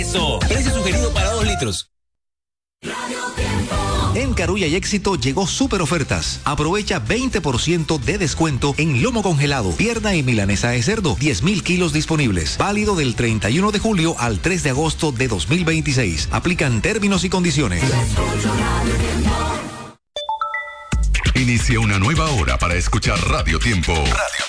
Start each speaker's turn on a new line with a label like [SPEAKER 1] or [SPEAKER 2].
[SPEAKER 1] Eso. Precio sugerido para 2 litros.
[SPEAKER 2] En Carulla y Éxito llegó super ofertas. Aprovecha 20% de descuento en lomo congelado, pierna y milanesa de cerdo. 10.000 kilos disponibles. Válido del 31 de julio al 3 de agosto de 2026. Aplican términos y condiciones.
[SPEAKER 3] Inicia una nueva hora para escuchar Radio Tiempo. Radio